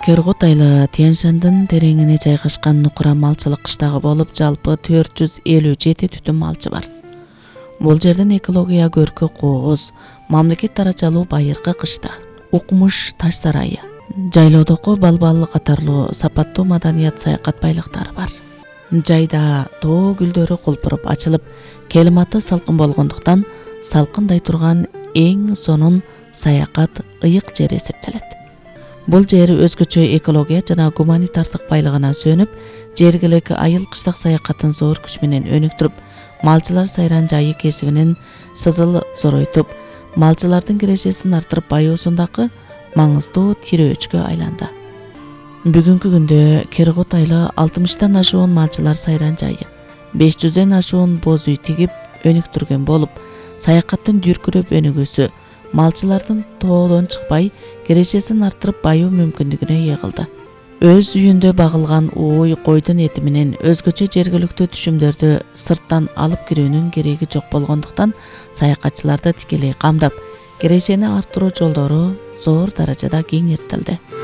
Кергут айылы Тянь-Шаньдын тереңине жайгашкан Нукура малчылык кыштагы болуп, жалпы 457 түтүн малчы бар. Бул жерден экология көркү кооз, мамлекет даражалуу байыркы кышта, укмуш таш сарайы, жайлоодогу балбал катарлуу сапаттуу маданият саякат байлыктары бар. Жайда тоо гүлдөрү колпуруп ачылып, климаты салкын болгондуктан салкындай турган эң сонун саякат ыйык жер эсептелет. Бул жер өзгөчө экология жана гуманитардык байлыгына сөнүп, жергиликтүү айыл кыштак саякатын зор күч менен өнүктүрүп, малчылар сайран жайы кесибинин сызыл зоройтуп, малчылардын кирешесин артырып байоосундагы маңыздуу тирөөчкө айланды. Бүгүнкү күндө Кергут айылы 60тан ашуун малчылар сайран жайы, 500дөн ашуун боз үй тигип өнүктүргөн болуп, саякаттын дүркүрөп өнүгүүсү малчылардын тоодон чыкпай, кирешесин артырып байоо мүмкүндүгүнө ээ кылды. Өз үйүндө багылган ууй, койдун эти менен өзгөчө жергиликтүү түшүмдөрдү сырттан алып кирүүнүн кереги жок болгондуктан, саякатчыларды тикелей камдап, кирешени арттыруу жолдору зор даражада кеңейтилди.